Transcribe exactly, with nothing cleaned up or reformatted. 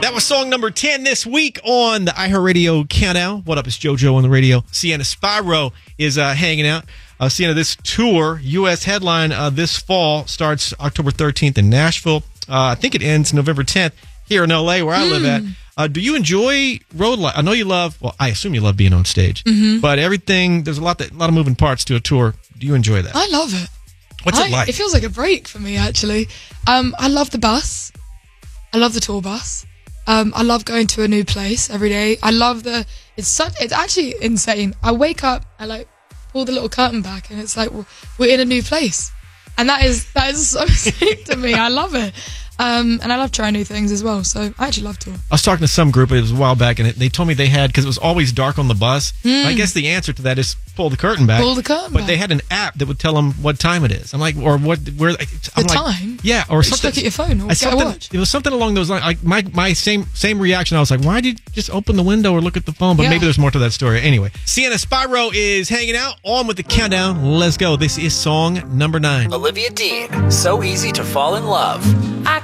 That was song number ten this week on the iHeartRadio Countdown. What up? It's JoJo on the radio. Sienna Spyro is uh, hanging out. Uh, Sienna, this tour, U S headline uh, this fall, starts October thirteenth in Nashville. Uh, I think it ends November tenth here in L A, where I mm. live at. Uh, do you enjoy road life? I know you love, well, I assume you love being on stage. Mm-hmm. But everything, there's a lot, that, a lot of moving parts to a tour. Do you enjoy that? I love it. What's I, it like? It feels like a break for me, actually. Um, I love the bus. I love the tour bus. Um, I love going to a new place every day. I love the, it's such, it's actually insane. I wake up, I like pull the little curtain back and it's like, we're in a new place. And that is, that is so sick to me. I love it. Um, and I love trying new things as well. So I actually love tour. I was talking to some group, it was a while back, and it, they told me they had, because it was always dark on the bus. Mm. I guess the answer to that is pull the curtain back. Pull the curtain but back. they had an app that would tell them what time it is. I'm like, or what, where, the I'm like, time? Yeah, or Just something. look at your phone or get a watch. It was something along those lines. Like my, my same same reaction. I was like, why did you just open the window or look at the phone? But yeah. maybe there's more to that story. Anyway, Sienna Spyro is hanging out on with the countdown. Let's go. This is song number nine. Olivia Dean, So Easy to Fall in Love.